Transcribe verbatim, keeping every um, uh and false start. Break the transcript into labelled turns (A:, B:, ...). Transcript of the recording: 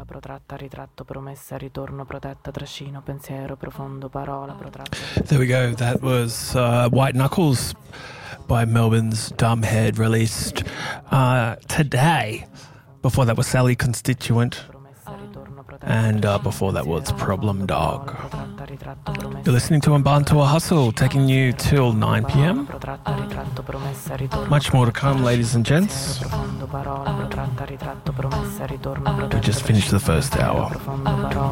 A: protratta, ritratto, promessa, ritorno, protetta, trascino, pensiero, profondo, parola, protratta.
B: There we go. That was uh, White Knuckles by Melbourne's Dumbhead, released uh, today. Before that was Sally Constituent. And uh, before that was Problem Dog. You're listening to Mbantua Hustle, taking you till nine p.m. Much more to come, ladies and gents. We just finished the first hour.